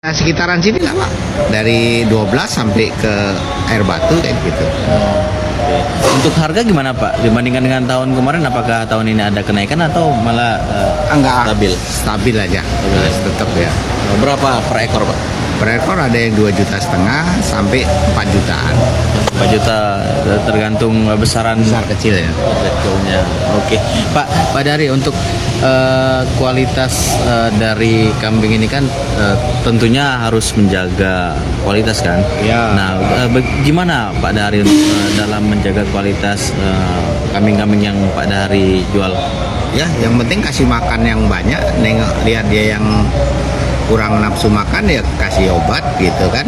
Nah, sekitaran sini lah Pak, dari 12 sampai ke Air Batu kayak gitu. Untuk harga gimana Pak? Dibandingkan dengan tahun kemarin, apakah tahun ini ada kenaikan atau malah Enggak, stabil? stabil aja, tetap ya. Berapa per ekor Pak? Per ekor ada yang 2,5 juta sampai 4 jutaan. 4 juta tergantung besaran Besar kecil ya. kecilnya. Oke, Pak Dari, untuk kualitas dari kambing ini kan tentunya harus menjaga kualitas kan? Ya. Nah, gimana Pak Dari dalam menjaga kualitas kambing-kambing yang Pak Dari jual? Ya, yang penting kasih makan yang banyak. Nengok lihat dia yang kurang nafsu makan ya kasih obat gitu kan.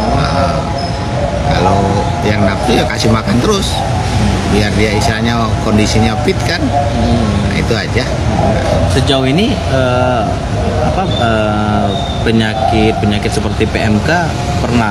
Kalau yang nafsu ya kasih makan terus. Biar dia istilahnya kondisinya fit kan. Nah, itu aja. Sejauh ini penyakit seperti PMK pernah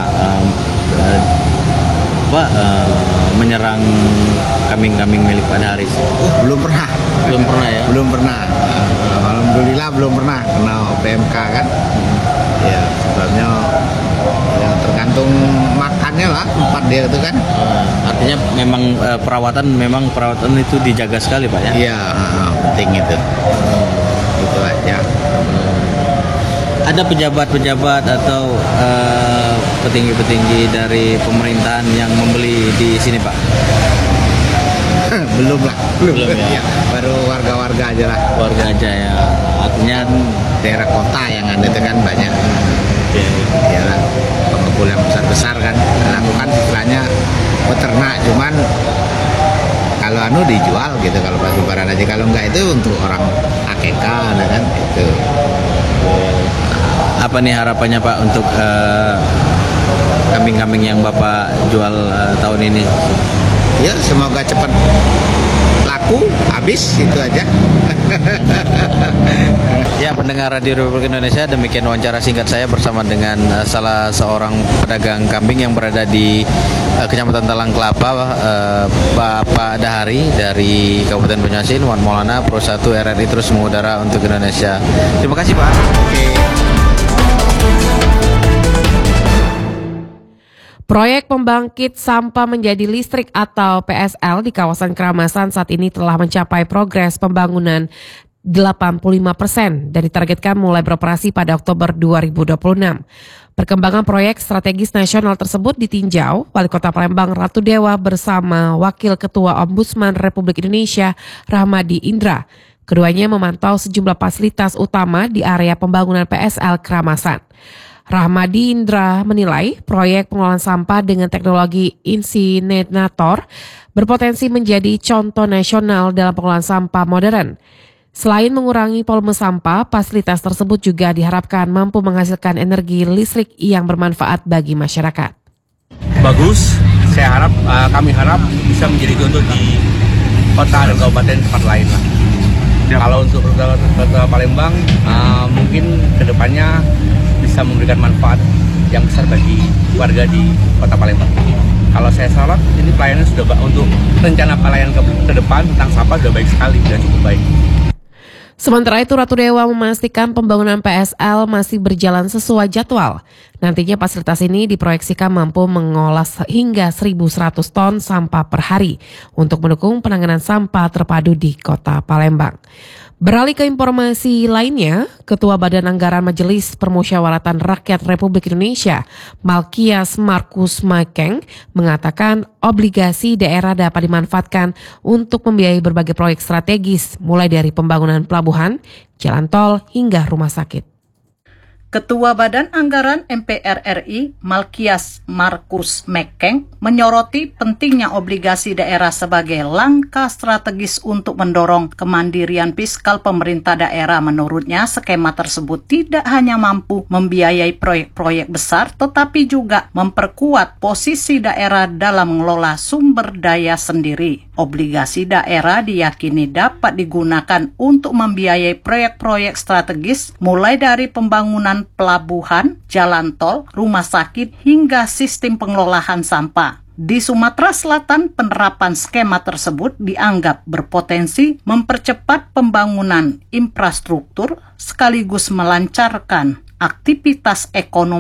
menyerang kambing-kambing milik Pak Haris? Belum pernah. Belum pernah ya? Belum pernah. Alhamdulillah belum pernah kena PMK kan. Ya, sebabnya ya tergantung makannya lah tempat dia itu kan. Artinya memang perawatan itu dijaga sekali Pak ya? Iya, penting itu. Itu aja. Ada pejabat-pejabat atau petinggi-petinggi dari pemerintahan yang membeli di sini Pak? Belum lah. Belum ya? Baru warga-warga aja lah. Warga aja ya. Artinya Daerah kota yang ada itu kan banyak. Ya lah, pengepul yang besar-besar kan. Aku kan istilahnya peternak, cuman kalau dijual gitu kalau pas lebaran aja, kalau enggak itu untuk orang akekah kan itu. apa nih harapannya Pak untuk kambing-kambing yang Bapak jual tahun ini? Ya semoga cepat laku habis itu aja. Ya, pendengar Radio Republik Indonesia, demikian wawancara singkat saya bersama dengan salah seorang pedagang kambing yang berada di Kecamatan Talang Kelapa, Bapak Dahari dari Kabupaten Banyuasin. Wan Maulana, Pro 1 RRI terus mengudara untuk Indonesia. Terima kasih Pak. Oke. Proyek pembangkit sampah menjadi listrik atau PSL di kawasan Keramasan saat ini telah mencapai progres pembangunan 85% dan ditargetkan mulai beroperasi pada Oktober 2026. Perkembangan proyek strategis nasional tersebut ditinjau Wali Kota Palembang Ratu Dewa bersama Wakil Ketua Ombudsman Republik Indonesia Rahmadi Indra. Keduanya memantau sejumlah fasilitas utama di area pembangunan PSL Keramasan. Rahmadi Indra menilai proyek pengelolaan sampah dengan teknologi insinerator berpotensi menjadi contoh nasional dalam pengelolaan sampah modern. Selain mengurangi volume sampah, fasilitas tersebut juga diharapkan mampu menghasilkan energi listrik yang bermanfaat bagi masyarakat. Bagus, kami harap bisa menjadi contoh di kota dan kabupaten tempat lain lah. Kalau untuk kota Palembang, mungkin kedepannya bisa memberikan manfaat yang besar bagi warga di kota Palembang. Kalau saya salah, ini pelayanan sudah untuk rencana pelayanan ke depan tentang sampah sudah baik sekali dan cukup baik. Sementara itu, Ratu Dewa memastikan pembangunan PSL masih berjalan sesuai jadwal. Nantinya fasilitas ini diproyeksikan mampu mengolah hingga 1.100 ton sampah per hari untuk mendukung penanganan sampah terpadu di Kota Palembang. Beralih ke informasi lainnya, Ketua Badan Anggaran Majelis Permusyawaratan Rakyat Republik Indonesia, Malkias Markus Makeng, mengatakan obligasi daerah dapat dimanfaatkan untuk membiayai berbagai proyek strategis, mulai dari pembangunan pelabuhan, jalan tol, hingga rumah sakit. Ketua Badan Anggaran MPR RI, Malkias Markus Makeng, menyoroti pentingnya obligasi daerah sebagai langkah strategis untuk mendorong kemandirian fiskal pemerintah daerah. Menurutnya, skema tersebut tidak hanya mampu membiayai proyek-proyek besar, tetapi juga memperkuat posisi daerah dalam mengelola sumber daya sendiri. Obligasi daerah diyakini dapat digunakan untuk membiayai proyek-proyek strategis, mulai dari pembangunan pelabuhan, jalan tol, rumah sakit, hingga sistem pengelolaan sampah. Di Sumatera Selatan, penerapan skema tersebut dianggap berpotensi mempercepat pembangunan infrastruktur sekaligus melancarkan aktivitas ekonomi